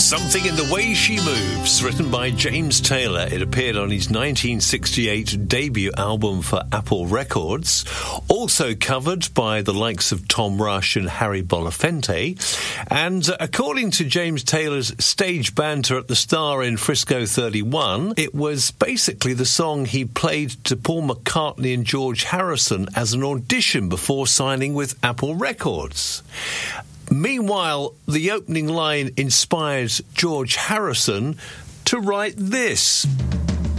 Something in the Way She Moves, written by James Taylor. It appeared on his 1968 debut album for Apple Records. Also covered by the likes of Tom Rush and Harry Belafonte. And according to James Taylor's stage banter at the Star in Frisco 31, it was basically the song he played to Paul McCartney and George Harrison as an audition before signing with Apple Records. Meanwhile, the opening line inspired George Harrison to write this.